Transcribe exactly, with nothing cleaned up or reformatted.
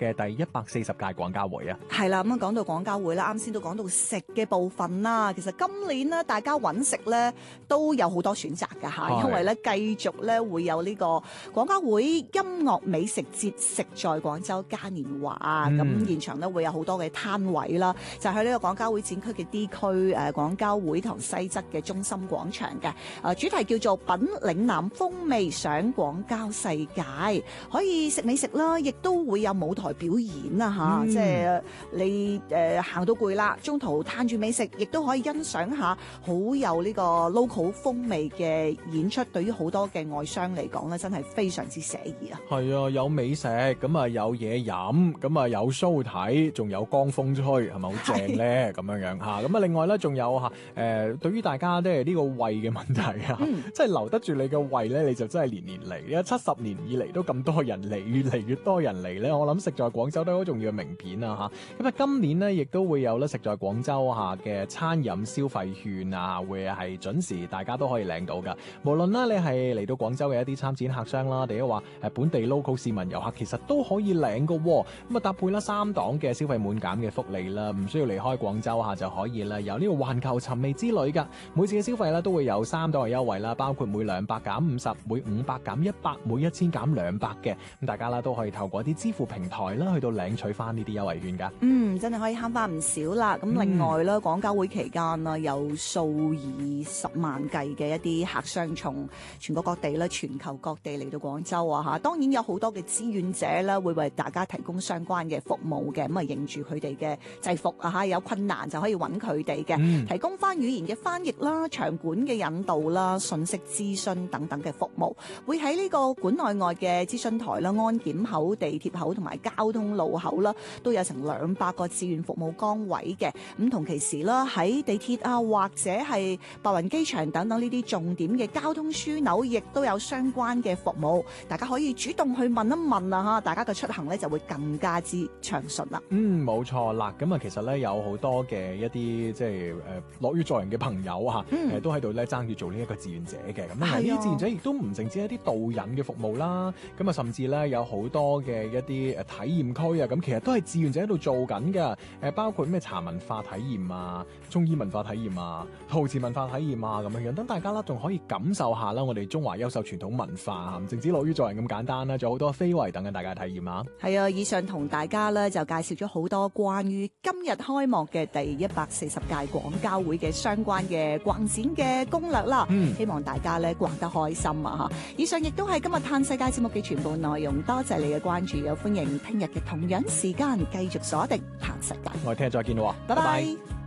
嘅第一百四十屆廣交會啊。 係啦，咁啊講到廣交會啦，啱先都講到食嘅部分啦。其實今年呢，大家揾食咧都有好多選擇㗎嚇，因為咧繼續咧會有呢個廣交會音樂美食節食在廣州嘉年華，咁、嗯、現場咧會有好多嘅攤位啦，就喺、是、呢個廣交會展區嘅 D 區誒廣交會堂西側嘅中心廣場嘅，誒主題叫做品嶺南風味賞廣交世界，可以食美食啦，亦都會有舞台表演啦嚇、嗯，即係你誒、呃、行到攰啦，中途攤住美食，亦都可以欣賞下好有呢個 local 風味嘅演出。對於好多嘅外商嚟講咧，真係非常之寫意啊！係啊，有美食咁啊，有嘢飲咁啊，有 show 睇，仲有江風吹，係咪好正咧？咁樣樣嚇咁啊！另外咧，仲有嚇誒、呃，對於大家即係呢個胃嘅問題啊，嗯、即係留得住你嘅胃咧，你就真係年年嚟。因為七十年以嚟都咁多人嚟，越嚟越多人嚟咧，我諗食在廣州都好重要嘅名片啊嚇！咁啊，今年呢，亦都會有咧食在廣州下嘅餐飲消費券啊，會係準時大家都可以領到㗎。無論啦，你係嚟到廣州嘅一啲參展客商啦，定係話誒本地 local 市民遊客，其實都可以領㗎。咁啊，搭配啦三檔嘅消費滿減嘅福利啦，唔需要離開廣州下就可以啦。有呢個環球尋味之旅㗎，每次嘅消費咧都會有三檔嘅優惠啦，包括每兩百減五十，每五百減一百，每一千減兩百嘅。咁大家啦都可以透過啲支付平台啦，去到領取翻呢啲優惠券㗎。 嗯，真係可以慳翻唔少啦。咁另外咧，廣交會期間啦，有數以十萬計嘅一啲客商從全國各地啦、全球各地嚟到廣州啊嚇。當然有好多嘅志願者啦，會為大家提供相關嘅服務嘅。咁啊，認住佢哋嘅制服啊嚇，有困難就可以揾佢哋嘅，嗯、提供翻語言嘅翻譯啦、場館嘅引導啦、信息諮詢等等嘅服務。會喺呢個館內外嘅諮詢台啦、安檢口、地鐵口同埋交通路口啦，都有成兩百個志願服務崗位嘅。咁同其時啦，喺地鐵啊或者係白雲機場等等呢啲重點嘅交通樞紐，亦都有相關嘅服務。大家可以主動去問一問啊嚇，大家嘅出行咧就會更加之暢順啦。 嗯，冇錯啦。咁啊，其實咧有好多嘅一啲即係誒樂於助人嘅朋友嚇，誒、嗯呃、都喺度咧爭住做呢一個志願者嘅。咁啊，呢啲志願者亦都唔淨止一啲導引嘅服務啦。咁啊，甚至咧有好多嘅一啲誒體驗區啊，咁其實都係志願者喺度做緊嘅。誒包括咩茶文化體驗啊、中醫文化體驗啊、陶瓷文化體驗啊咁樣樣，等大家啦仲可以感受下啦我哋中華優秀傳統文化，唔淨止樂於助人咁簡單啦，仲有好多非遺等緊大家體驗啊。係啊，以上同大家咧就介紹咗好多關於今日開幕嘅第一百四十屆廣交會嘅相關嘅逛展嘅攻略啦。嗯，希望大家咧逛得開心啊吓！以上亦都係今日嘆世界節目嘅全部內容，多謝你嘅關注，又歡迎聽日嘅同樣時間繼續鎖定嘆世界。 我哋聽日再見咯，拜拜。